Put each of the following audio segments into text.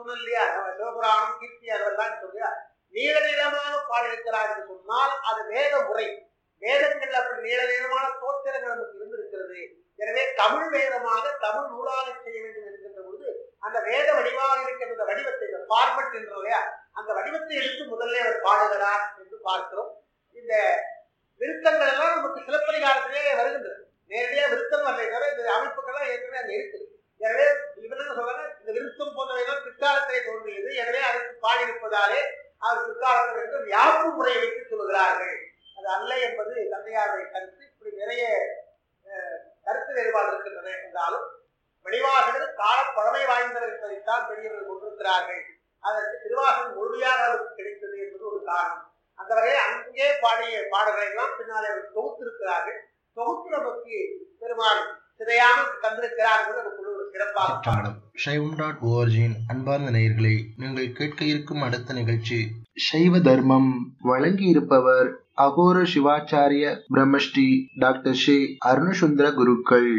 சொன்ன இல்லையா, நம்ம சிவபுராணம் கீர்த்தி அதெல்லாம் சொல்லியா நீள நீளமாக பாடியிருக்கிறார் என்று சொன்னால் அது வேத முறை. வேதங்கள் அப்படி நீள நீளமான தோத்திரங்கள் நமக்கு இருந்திருக்கிறது. எனவே தமிழ் வேதமாக தமிழ் நூலாக செய்ய வேண்டும் என்கின்ற பொழுது அந்த வேத வடிவாக இருக்கின்ற வடிவத்தை, இந்த பார்மெட் என்றையா அந்த வடிவத்தை எடுத்து முதல்ல அவர் பாடுகிறார் என்று பார்க்கிறோம். இந்த விருத்தங்கள் எல்லாம் நமக்கு சிலப்பதிகாரத்திலே வருகின்றது. நேரடியாக விருத்தம் வரலை தவிர இந்த அமைப்புகள்லாம் ஏற்கனவே அங்கே இருக்குது. எனவே இவர் என்ன சொல்றாங்க, இந்த விருத்தம் போன்றவைகள் பிற்காலத்திலே தோன்றியது, எனவே அதற்கு பாடியிருப்பதாலே அவர் பிற்காலத்தில் என்று வியாப்பு முறையை வைத்து சொல்கிறார்கள். அது அல்ல என்பது தந்தையாருடைய கருத்து. இப்படி நிறைய கருத்து வேறுபாடு இருக்கின்றன என்றாலும் வெளிவாசகர் கால பழமை வாய்ந்தவர் என்பதைத்தான் பெரியவர்கள் கொண்டிருக்கிறார்கள். அதற்கு திருவாசகம் முழுமையாக அவருக்கு கிடைத்தது என்பது ஒரு காரணம். அந்த வகையில் அங்கே பாடிய பாடல்களை எல்லாம் பின்னாலே அவர் தொகுத்திருக்கிறார்கள். தொகுத்து நமக்கு பெருமாள் சிதையாமல் தந்திருக்கிறார்கள். நமக்குள்ள ஒரு சிறப்பாக சைவம்.org அன்பார்ந்த நேயர்களே, நீங்கள் கேட்க இருக்கும் அடுத்த நிகழ்ச்சி சைவ தர்மம். வழங்கி இருப்பவர் அகோர சிவாச்சாரிய பிரம்மஸ்ரீ டாக்டர் ஸ்ரீ அருணசுந்தர குருக்கள்.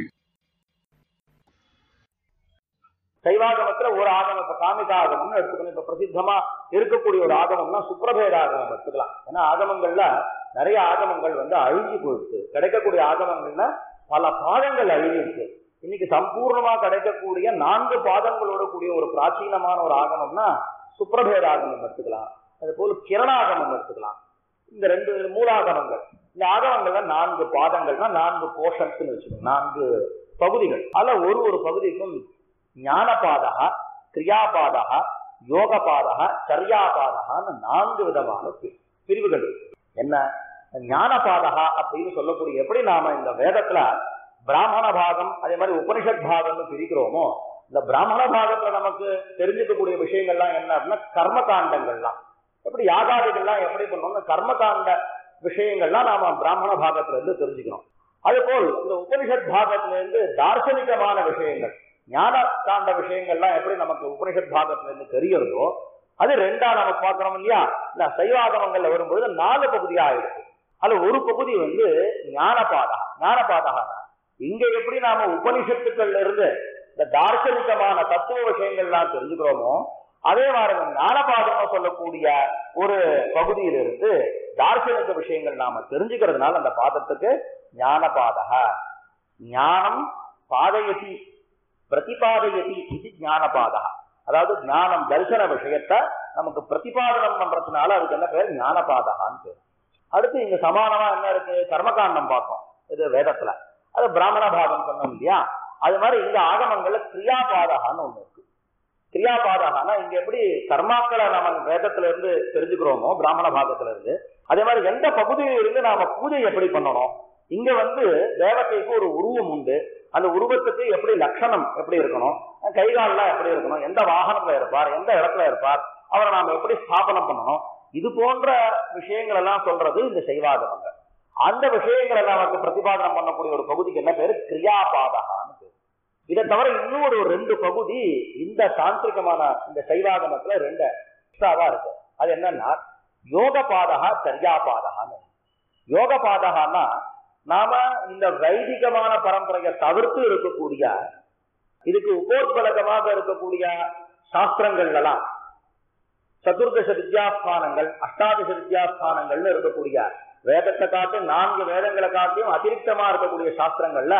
சைவாகமத்துல ஒரு ஆகமம், இப்ப காமிக ஆகமம்னு எடுத்துக்கணும். இப்ப பிரசித்தமா இருக்கக்கூடிய ஒரு ஆகமம்னா சுப்ரபேத ஆகமம் எடுத்துக்கலாம். ஏன்னா ஆகமங்கள்ல நிறைய ஆகமங்கள் அழிஞ்சு போயிடுச்சு. கிடைக்கக்கூடிய ஆகமங்கள்ல பல பாதங்கள் அழிஞ்சிருக்கு. இன்னைக்கு சம்பூர்ணமா கிடைக்கக்கூடிய 4 பாதங்களோட கூடிய ஒரு பிராச்சீனமான ஒரு ஆகமம்னா சுப்ரபேத ஆகமம் எடுத்துக்கலாம். அது போல கிரணாகமம் எடுத்துக்கலாம். இந்த 2 மூலாகமங்கள். இந்த ஆகமங்கள்ல 4 பாதங்கள்னா 4 போர்ஷன்ஸ் வச்சுக்கணும், 4 பகுதிகள். அதுல ஒரு பகுதிக்கும் ஞானபாதகா, கிரியாபாதகா, யோகபாதகா, சரியாபாதகான்னு 4 விதமான பிரிவுகள் இருக்கு. என்ன ஞானபாதகா அப்படின்னு சொல்லக்கூடிய, எப்படி நாம இந்த வேதத்துல பிராமண பாகம் அதே மாதிரி உபனிஷத் பாகம்னு பிரிக்கிறோமோ, இந்த பிராமண பாகத்துல நமக்கு தெரிஞ்சுக்கக்கூடிய விஷயங்கள்லாம் என்ன அப்படின்னா கர்ம காண்டங்கள்லாம், எப்படி யாகாதிகள்லாம் எப்படி பண்ணணும்னு கர்மகாண்ட விஷயங்கள்லாம் நாம பிராமண பாகத்துல இருந்து தெரிஞ்சுக்கணும். அதுபோல் இந்த உபனிஷத் பாகத்துல இருந்து தார்சனிகமான விஷயங்கள், ஞான காண்ட விஷயங்கள்லாம் எப்படி நமக்கு உபனிஷத் பாகத்துல இருந்து தெரியறதோ அது 2ஆ நம்ம பார்க்கணும் இல்லையா. இந்த சைவாகமங்கள்ல வரும்பொழுது 4 பகுதியா இருக்கு. அது ஒரு பகுதி ஞானபாதகா. ஞானபாதகா இங்க எப்படி நாம உபனிஷத்துக்கள்ல இருந்து இந்த தார்சனிகமான தத்துவ விஷயங்கள்லாம் தெரிஞ்சுக்கிறோமோ, அதே மாதிரி ஞானபாதகம் சொல்லக்கூடிய ஒரு பகுதியிலிருந்து தார்சனிக விஷயங்கள் நாம தெரிஞ்சுக்கிறதுனால அந்த பாதத்துக்கு ஞானபாதக. ஞானம் பாதயதி பிரதிபாதயதி இது ஞானபாதக. அதாவது ஞானம் தரிசன விஷயத்த நமக்கு பிரதிபாதனம் பண்றதுனால அதுக்கு என்ன பேர், ஞானபாதகான்னு பேர். அடுத்து இங்க சமானமா என்ன இருக்கு, கர்மகாண்டம் பார்த்தோம் இது வேதத்துல, அது பிராமண பாகம் சொன்னோம் இல்லையா. அது மாதிரி இந்த ஆகமங்கள்ல கிரியாபாதகான்னு ஒண்ணு இருக்கு. கிரியாபாதகானா இங்க எப்படி கர்மாக்களை நாம வேதத்துல இருந்து தெரிஞ்சுக்கிறோமோ பிராமண பாகத்துல இருந்து, அதே மாதிரி எந்த பகுதியில இருந்து நாம பூஜை எப்படி பண்ணணும். இங்க தேவதைக்கு ஒரு உருவம் உண்டு, அந்த உருவத்துக்கு எப்படி லட்சணம் எப்படி இருக்கணும், கைகாலெல்லாம் எப்படி இருக்கணும், எந்த வாகனத்துல இருப்பார், எந்த இடத்துல இருப்பார், அவரை நாம எப்படி ஸ்தாபனம் பண்ணணும், இது போன்ற விஷயங்கள் எல்லாம் சொல்றது இந்த சைவாகமங்கள். அந்த விஷயங்களை நமக்கு பிரதிபாதனம் பண்ணக்கூடிய ஒரு பகுதிக்கு என்ன பேரு, கிரியாபாதகான்னு பேரு. இதை தவிர இன்னும் ஒரு 2 பகுதி இந்த தாந்திரிகமான இந்த சைவாகமத்துல 2 எக்ஸ்ட்ராவா இருக்கு. அது என்னன்னா யோகபாதகா, சரியாபாதகான்னு. யோகபாதகான்னா நாம இந்த வைதிகமான பரம்பரையை தவிர்த்து இருக்கக்கூடிய, இதுக்கு உபோத்பலகமாக இருக்கக்கூடிய சாஸ்திரங்கள் எல்லாம் சதுர்தச வித்யாஸ்தானங்கள், அஷ்டாதச வித்யாஸ்தானங்கள்னு இருக்கக்கூடிய வேதத்தை காட்டி 4 வேதங்களை காட்டியும் அதிரிக்தமா இருக்கக்கூடிய சாஸ்திரங்கள்ல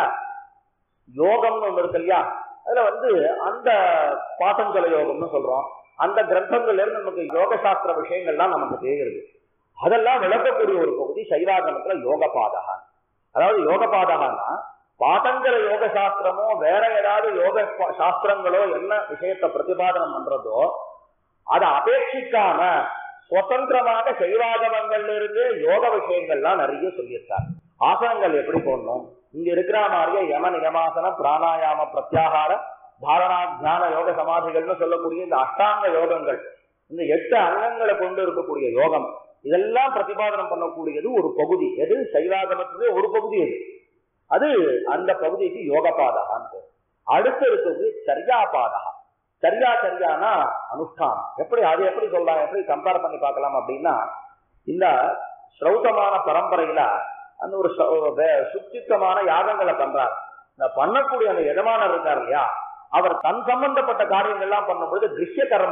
யோகம்னு ஒண்ணு இருக்கு இல்லையா. அதுல அந்த பாதஞ்சல யோகம்னு சொல்றோம். அந்த கிரந்தங்கள்ல இருந்து நமக்கு யோக சாஸ்திர விஷயங்கள்லாம் நமக்கு தெரிகிறது. அதெல்லாம் விளக்கக்கூடிய ஒரு பகுதி சைவாகமத்துல யோகபாதகா. அதாவது யோகபாதகான்னா பாதஞ்சல யோக சாஸ்திரமோ வேற ஏதாவது யோக சாஸ்திரங்களோ என்ன விஷயத்தை பிரதிபாதனம் பண்றதோ அதை அபேட்சிக்காம சுதந்திரமாக சைவாகமங்கள்ல இருந்து யோக விஷயங்கள்லாம் நிறைய சொல்லியிருக்காங்க. ஆசனங்கள் எப்படி போடணும், இங்க இருக்கிற மாதிரியே யம நியமாசன பிராணாயாம பிரத்யாகார தாரணா தியான யோக சமாதிகள்னு சொல்லக்கூடிய இந்த அஷ்டாங்க யோகங்கள், இந்த 8 அங்கங்களை கொண்டு இருக்கக்கூடிய யோகம், இதெல்லாம் பிரதிபாதனம் பண்ணக்கூடியது ஒரு பகுதி. எது சைவாகமத்துக்கு ஒரு பகுதி எது, அது அந்த பகுதிக்கு யோகபாதகான்னு. அடுத்து இருக்குது சரியாபாதகா. சரியானா அனுஷ்டானம். அது எப்படி சொல்லலாம், எப்படி கம்பேர் பண்ணி பார்க்கலாம் அப்படின்னா, இந்த ஸ்ரௌதமான பரம்பரையில அந்த ஒரு சுத்தித்தமான யாகங்களை பண்றார். இந்த பண்ணக்கூடிய அந்த எஜமானர் இருக்கார் இல்லையா, அவர் தன் சம்பந்தப்பட்ட காரியங்கள்லாம் பண்ணும்போது திருஷ்ய கர்ம